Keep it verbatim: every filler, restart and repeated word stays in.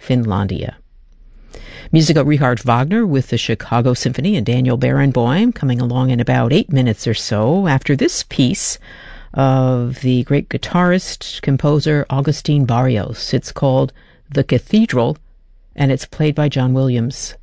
Finlandia. Music of Richard Wagner with the Chicago Symphony and Daniel Barenboim coming along in about eight minutes or so after this piece of the great guitarist, composer Agustin Barrios. It's called The Cathedral, and it's played by John Williams.